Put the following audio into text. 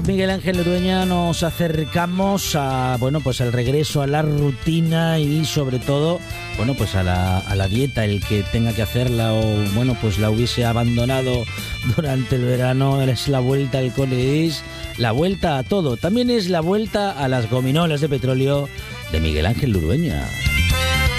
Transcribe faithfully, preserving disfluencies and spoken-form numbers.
Miguel Ángel Urueña nos acercamos a, bueno, pues al regreso a la rutina y sobre todo, bueno, pues a la, a la dieta, el que tenga que hacerla o, bueno, pues la hubiese abandonado durante el verano, es la vuelta al cole, es la vuelta a todo. También es la vuelta a las gominolas de petróleo de Miguel Ángel Urueña.